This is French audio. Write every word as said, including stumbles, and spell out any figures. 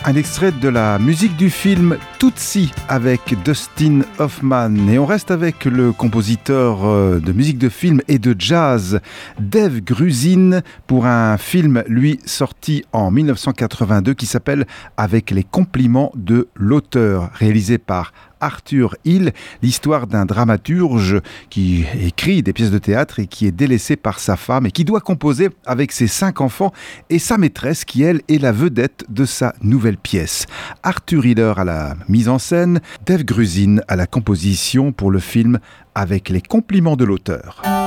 Un extrait de la musique du film Tootsie avec Dustin Hoffman. Et on reste avec le compositeur de musique de film et de jazz Dave Grusin pour un film, lui, sorti en dix-neuf cent quatre-vingt-deux qui s'appelle Avec les compliments de l'auteur, réalisé par Arthur Hill, l'histoire d'un dramaturge qui écrit des pièces de théâtre et qui est délaissé par sa femme et qui doit composer avec ses cinq enfants et sa maîtresse qui, elle, est la vedette de sa nouvelle pièce. Arthur Hiller à la mise en scène, Dave Grusin à la composition pour le film Avec les compliments de l'auteur.